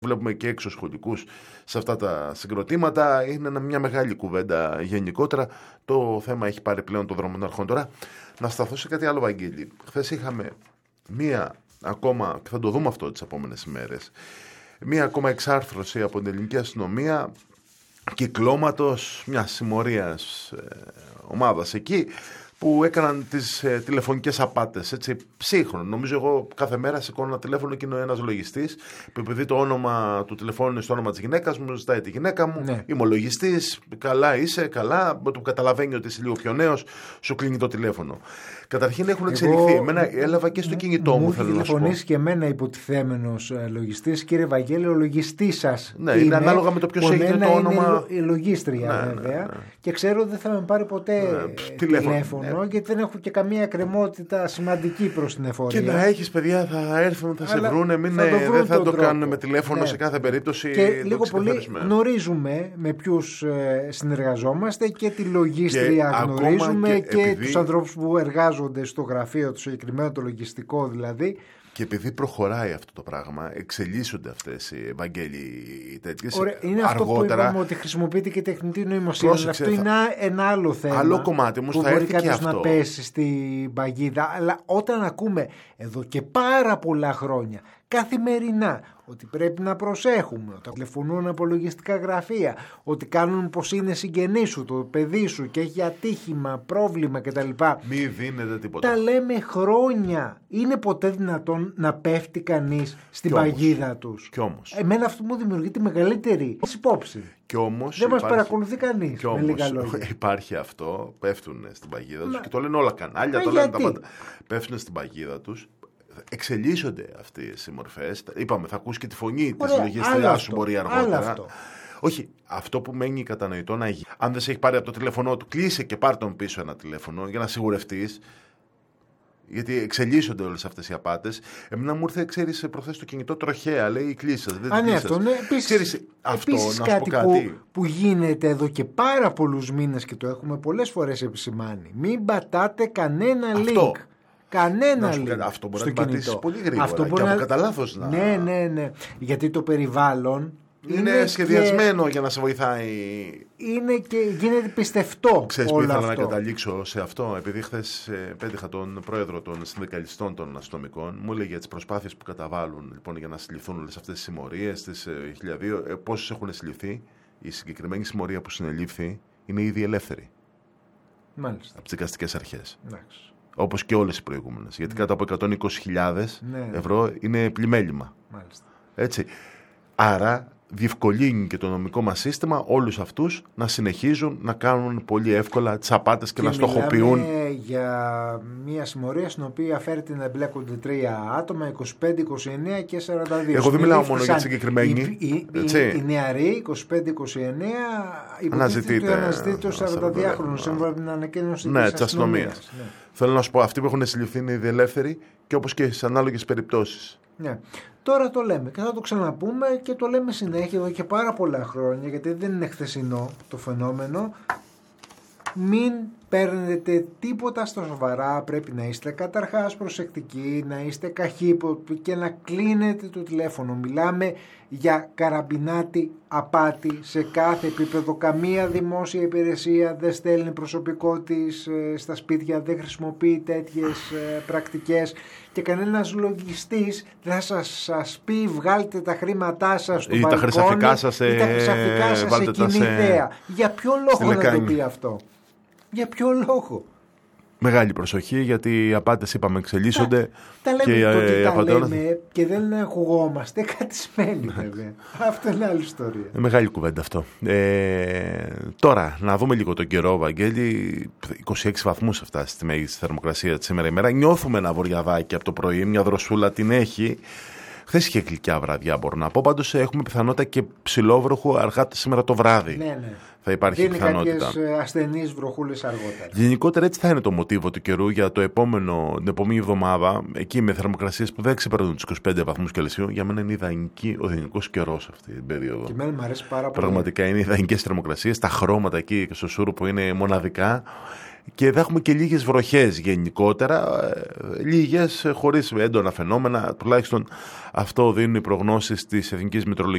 βλέπουμε και εξωσχολικούς σε αυτά τα συγκροτήματα. Είναι μια μεγάλη κουβέντα γενικότερα. Το θέμα έχει πάρει πλέον το δρόμο των αρχών. Τώρα, να σταθώ σε κάτι άλλο, Βαγγέλη. Χθες είχαμε μία ακόμα, και θα το δούμε αυτό τις επόμενες ημέρες, μία ακόμα εξάρθρωση από την ελληνική αστυνομία κυκλώματος μιας συμμορίας ομάδας εκεί, που έκαναν τις τηλεφωνικές απάτες, έτσι, ψύχρον. Νομίζω εγώ κάθε μέρα σηκώνω ένα τηλέφωνο και είναι ένας λογιστής που επειδή το όνομα του τηλεφώνου είναι στο όνομα της γυναίκας μου, ζητάει τη γυναίκα μου, ναι. Είμαι ο λογιστής, καλά είσαι, καλά, που καταλαβαίνει ότι είσαι λίγο πιο νέος, σου κλείνει το τηλέφωνο. Καταρχήν έχουν εξελιχθεί. Εμένα έλαβα και στο κινητό μου, θέλω να σου πω. Τηλεφωνήσει και εμένα υποτιθέμενος λογιστής, κύριε Βαγγέλη, ο λογιστής σας. Ναι, είναι ανάλογα με το ποιος έχει το όνομα. Είναι η λογίστρια, βέβαια. Ναι. Και ξέρω ότι δεν θα με πάρει ποτέ τηλέφωνο, γιατί δεν έχω και καμία εκκρεμότητα σημαντική προς την εφορία. Και να έχεις παιδιά, θα έρθουν, θα σε βρούνε, δεν θα το κάνουν με τηλέφωνο σε κάθε περίπτωση. Και λίγο πολύ γνωρίζουμε με ποιους συνεργαζόμαστε και τη λογίστρια γνωρίζουμε και τους ανθρώπους που εργάζονται στο γραφείο, το συγκεκριμένο, το λογιστικό δηλαδή. Και επειδή προχωράει αυτό το πράγμα, εξελίσσονται αυτές οι Ευαγγέλοι τέτοιες. Είναι αυτό που είπαμε, ότι χρησιμοποιείται και τεχνητή νοημοσύνη. Αυτό είναι ένα άλλο θέμα. Άλλο κομμάτι μου, θα έρθει και αυτό. Να πέσει στην παγίδα. Αλλά όταν ακούμε εδώ και πάρα πολλά χρόνια, καθημερινά, ότι πρέπει να προσέχουμε, ότι τηλεφωνούν από λογιστικά γραφεία, ότι κάνουν πως είναι συγγενή σου, το παιδί σου και έχει ατύχημα, πρόβλημα κτλ. Μη δίνετε τίποτα. Τα λέμε χρόνια. Είναι ποτέ δυνατόν να πέφτει κανείς στην παγίδα τους? Κι όμως. Εμένα αυτό μου δημιουργεί τη μεγαλύτερη υπόψη. Κι όμως δεν μας παρακολουθεί κανείς. Κι όμως υπάρχει αυτό, πέφτουν στην παγίδα τους και το λένε όλα κανάλια, το λένε τα πάντα. Πέφτουν στην παγίδα τους. Εξελίσσονται αυτές οι μορφές. Είπαμε, θα ακούς και τη φωνή της λογιστριάς σου μπορεί αργότερα. Όχι, αυτό που μένει κατανοητό να γίνει. Αν δεν σε έχει πάρει από το τηλέφωνο του, κλείσε και πάρ' τον πίσω ένα τηλέφωνο για να σιγουρευτείς. Γιατί εξελίσσονται όλες αυτές οι απάτες. Εμένα μου ήρθε, ξέρεις, προχθές το κινητό τροχαία, λέει κλείσας. Ναι, αυτό είναι. Επίσης κάτι που γίνεται εδώ και πάρα πολλούς μήνες και το έχουμε πολλές φορές επισημάνει. Μην πατάτε κανένα link. Κανένα link. Αυτό μπορεί να πατήσεις πολύ γρήγορα αυτό και από κατά λάθος να... Ναι. Γιατί το περιβάλλον είναι σχεδιασμένο για να σε βοηθάει. Είναι και γίνεται πιστευτό. Ξέρεις που ήθελα να καταλήξω σε αυτό? Επειδή χθες πέτυχα τον πρόεδρο των συνδικαλιστών των αστυνομικών, μου έλεγε για τις προσπάθειες που καταβάλουν λοιπόν, για να συλληφθούν όλες αυτές τις συμμορίες, τις 1002, πόσες έχουν συλληφθεί. Η συγκεκριμένη συμμορία που συνελήφθη είναι ήδη ελεύθερη. Μάλιστα. Από τις δικαστικές αρχές. Εντάξει. Όπως και όλες οι προηγούμενες. Γιατί κάτω από 120.000 ευρώ είναι πλημέλημα. Μάλιστα. Έτσι. Άρα διευκολύνει και το νομικό μας σύστημα όλους αυτούς να συνεχίζουν να κάνουν πολύ εύκολα τις απάτες και να στοχοποιούν. Μιλάμε για μια συμμορία στην οποία φέρεται να εμπλέκονται 3 άτομα, 25, 29 και 42. Εγώ δεν μιλάω μόνο για τη συγκεκριμένη. Η νεαρή 25-29 αναζητείται το 42χρονο σύμφωνα με την ανακοίνωση της αστυνομίας. Θέλω να σου πω, αυτοί που έχουν συλληφθεί είναι ήδη ελεύθεροι και όπως και σε ανάλογες περιπτώσεις. Ναι. Τώρα το λέμε και θα το ξαναπούμε και το λέμε συνέχεια εδώ και πάρα πολλά χρόνια, γιατί δεν είναι χθεσινό το φαινόμενο. Μην παίρνετε τίποτα στα σοβαρά, πρέπει να είστε καταρχάς προσεκτικοί, να είστε καχύποπτοι και να κλείνετε το τηλέφωνο. Μιλάμε για καραμπινάτη απάτη σε κάθε επίπεδο. Καμία δημόσια υπηρεσία δεν στέλνει προσωπικό της στα σπίτια, δεν χρησιμοποιεί τέτοιες πρακτικές και κανένας λογιστής δεν θα σας πει βγάλτε τα χρήματά σας στο μπαλκόνι ή τα χρυσαφικά σας σε κοινή ιδέα. Για ποιο λόγο να το πει αυτό? Για ποιο λόγο? Μεγάλη προσοχή, γιατί οι απάτες, είπαμε, εξελίσσονται. Τα λέμε και δεν ακουγόμαστε. Κάτι σημαίνει βέβαια. Αυτό είναι άλλη ιστορία. Μεγάλη κουβέντα αυτό. Τώρα, να δούμε λίγο τον καιρό, Βαγγέλη. 26 βαθμούς θα φτάσει στη μέγιστη θερμοκρασία σήμερα ημέρα. Νιώθουμε ένα βοριαδάκι από το πρωί, μια δροσούλα την έχει. Χθες είχε γλυκιά βραδιά, μπορώ να πω. Πάντως έχουμε πιθανότητα και ψηλόβροχο αργά σήμερα το βράδυ. Ναι. Θα υπάρχει πιθανότητα. Κάποιες ασθενείς βροχούλες αργότερα. Γενικότερα έτσι θα είναι το μοτίβο του καιρού για την επόμενη εβδομάδα. Εκεί με θερμοκρασίες που δεν ξεπερνούν τους 25 βαθμούς Κελσίου. Για μένα είναι ο ιδανικός καιρός αυτή την περίοδο. Και εμένα μου αρέσει πάρα πολύ. Πραγματικά είναι ιδανικές θερμοκρασίες. Τα χρώματα εκεί και στο Σούρουπο είναι μοναδικά. Και θα έχουμε και λίγες βροχές γενικότερα, λίγες χωρίς έντονα φαινόμενα, τουλάχιστον αυτό δίνουν οι προγνώσεις της Εθνικής Μετεωρολογικής